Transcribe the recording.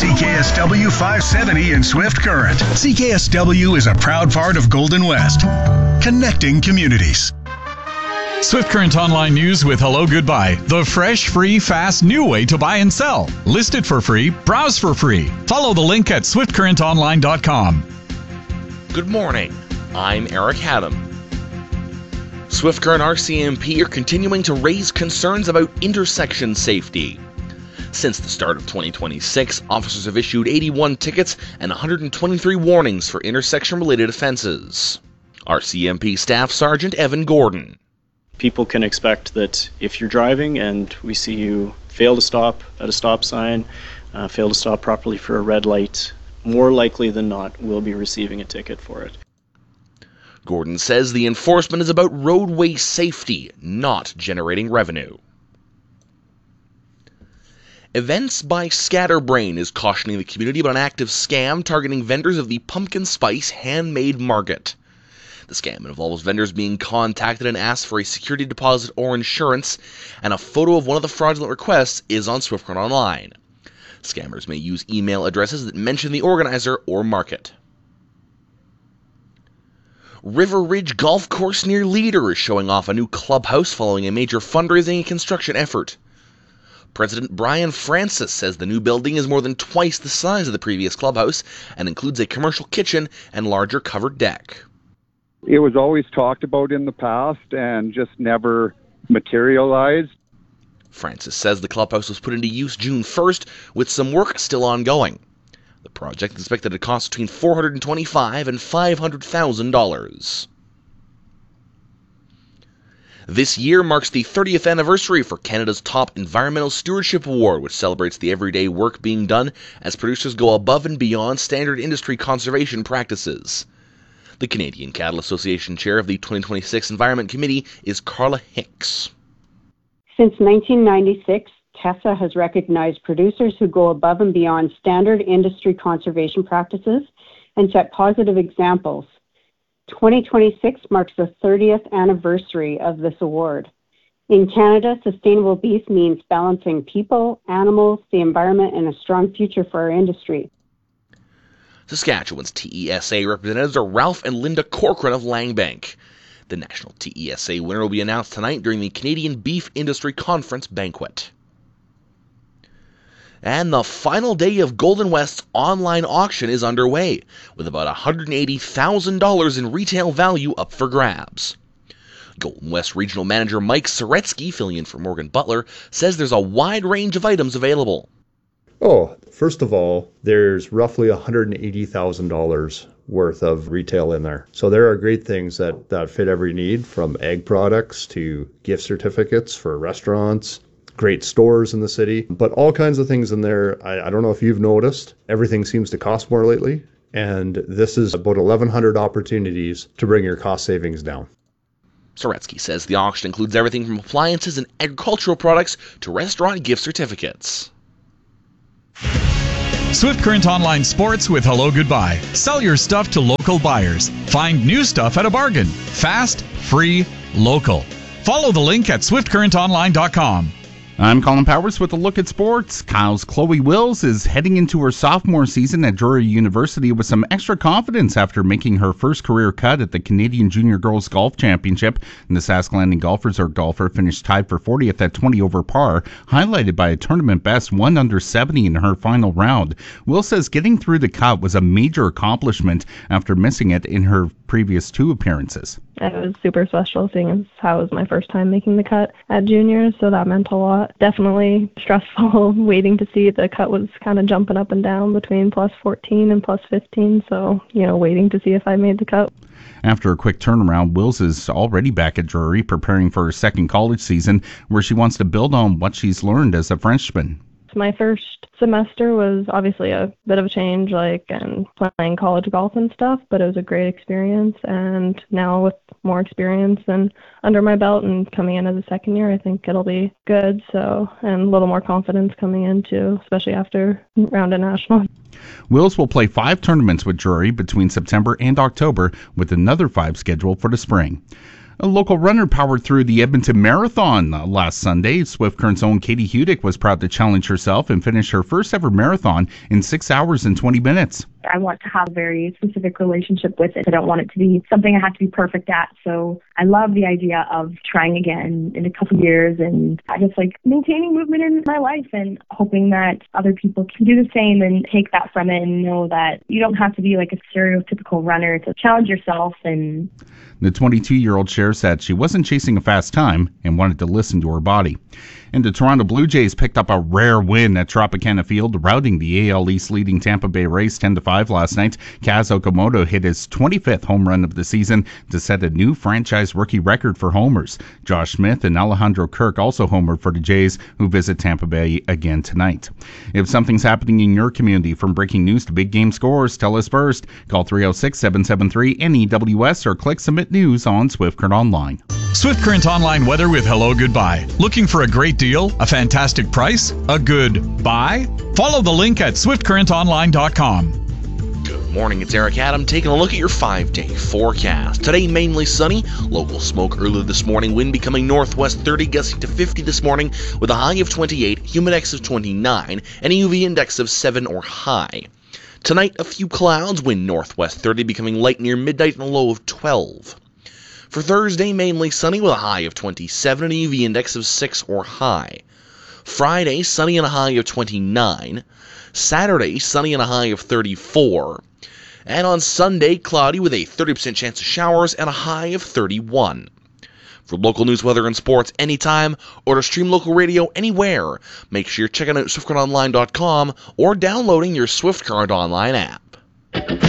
CKSW 570 in Swift Current. CKSW is a proud part of Golden West, connecting communities. Swift Current Online News with Hello Goodbye. The fresh, free, fast, new way to buy and sell. List it for free. Browse for free. Follow the link at swiftcurrentonline.com. Good morning. I'm Eric Haddam. Swift Current RCMP are continuing to raise concerns about intersection safety. Since the start of 2026, officers have issued 81 tickets and 123 warnings for intersection-related offenses. RCMP Staff Sergeant Evan Gordon. People can expect that if you're driving and we see you fail to stop at a stop sign, fail to stop properly for a red light, more likely than not, we'll be receiving a ticket for it. Gordon says the enforcement is about roadway safety, not generating revenue. Events by Scatterbrain is cautioning the community about an active scam targeting vendors of the Pumpkin Spice Handmade Market. The scam involves vendors being contacted and asked for a security deposit or insurance, and a photo of one of the fraudulent requests is on Swift Current Online. Scammers may use email addresses that mention the organizer or market. River Ridge Golf Course near Leader is showing off a new clubhouse following a major fundraising and construction effort. President Brian Francis says the new building is more than twice the size of the previous clubhouse and includes a commercial kitchen and larger covered deck. It was always talked about in the past and just never materialized. Francis says the clubhouse was put into use June 1st, with some work still ongoing. The project is expected to cost between $425,000 and $500,000. This year marks the 30th anniversary for Canada's top Environmental Stewardship Award, which celebrates the everyday work being done as producers go above and beyond standard industry conservation practices. The Canadian Cattle Association chair of the 2026 Environment Committee is Carla Hicks. Since 1996, TESA has recognized producers who go above and beyond standard industry conservation practices and set positive examples. 2026 marks the 30th anniversary of this award. In Canada, sustainable beef means balancing people, animals, the environment, and a strong future for our industry. Saskatchewan's TESA representatives are Ralph and Linda Corcoran of Langbank. The national TESA winner will be announced tonight during the Canadian Beef Industry Conference banquet. And the final day of Golden West's online auction is underway, with about $180,000 in retail value up for grabs. Golden West Regional Manager Mike Soretsky, filling in for Morgan Butler, says there's a wide range of items available. First of all, there's roughly $180,000 worth of retail in there. So there are great things that fit every need, from egg products to gift certificates for restaurants, great stores in the city, but all kinds of things in there. I don't know if you've noticed, everything seems to cost more lately, and this is about 1,100 opportunities to bring your cost savings down. Soretsky says the auction includes everything from appliances and agricultural products to restaurant gift certificates. Swift Current Online Sports with Hello Goodbye. Sell your stuff to local buyers. Find new stuff at a bargain. Fast, free, local. Follow the link at swiftcurrentonline.com. I'm Colin Powers with a look at sports. Kyle's Chloe Wills is heading into her sophomore season at Drury University with some extra confidence after making her first career cut at the Canadian Junior Girls Golf Championship. And the Sask Landing golfer finished tied for 40th at 20 over par, highlighted by a tournament best 1 under 70 in her final round. Wills says getting through the cut was a major accomplishment after missing it in her previous 2 appearances. It was super special, seeing as how it was my first time making the cut at juniors, so that meant a lot. Definitely stressful waiting to see. The cut was kind of jumping up and down between plus 14 and plus 15, so, waiting to see if I made the cut. After a quick turnaround, Wills is already back at Drury, preparing for her second college season, where she wants to build on what she's learned as a freshman. My first semester was obviously a bit of a change, and playing college golf and stuff, but it was a great experience. And now with more experience and under my belt and coming in as a second year, I think it'll be good. So, and a little more confidence coming in too, especially after round of national. Wills will play 5 tournaments with Drury between September and October, with another 5 scheduled for the spring. A local runner powered through the Edmonton Marathon last Sunday. Swift Current's own Katie Hudick was proud to challenge herself and finish her first ever marathon in 6 hours and 20 minutes. I want to have a very specific relationship with it. I don't want it to be something I have to be perfect at. So I love the idea of trying again in a couple of years, and I just like maintaining movement in my life and hoping that other people can do the same and take that from it and know that you don't have to be like a stereotypical runner to challenge yourself. And the 22-year-old shares that she wasn't chasing a fast time and wanted to listen to her body. And the Toronto Blue Jays picked up a rare win at Tropicana Field, routing the AL East leading Tampa Bay Rays 10-5 last night. Kaz Okamoto hit his 25th home run of the season to set a new franchise rookie record for homers. Josh Smith and Alejandro Kirk also homered for the Jays, who visit Tampa Bay again tonight. If something's happening in your community, from breaking news to big game scores, tell us first. Call 306-773-NEWS or click Submit News on Swift Current Online. Swift Current Online weather with Hello Goodbye. Looking for a great deal? A fantastic price? A good buy? Follow the link at swiftcurrentonline.com. Good morning, it's Eric Adam taking a look at your 5-day forecast. Today, mainly sunny. Local smoke early this morning. Wind becoming northwest 30, gusting to 50 this morning with a high of 28, humidex of 29, and a UV index of 7 or high. Tonight, a few clouds. Wind northwest 30, becoming light near midnight and a low of 12. For Thursday, mainly sunny with a high of 27 and a UV index of 6 or high. Friday, sunny and a high of 29. Saturday, sunny and a high of 34. And on Sunday, cloudy with a 30% chance of showers and a high of 31. For local news, weather, and sports anytime, or to stream local radio anywhere, make sure you're checking out SwiftCurrentOnline.com or downloading your Swift Current Online app.